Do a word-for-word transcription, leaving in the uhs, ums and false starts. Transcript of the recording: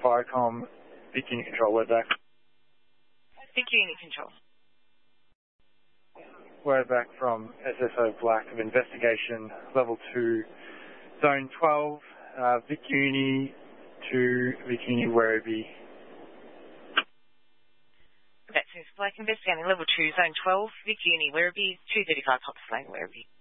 Firecom, Vic Unit Control, word back. Vic Unit Control. Word back from S S O Black of Investigation, Level two, Zone twelve, uh, Vic Uni to Vic Uni Werribee. That's Black Investigating Level two, Zone twelve, Vic Uni Werribee, two thirty-five Hops Lane, Werribee.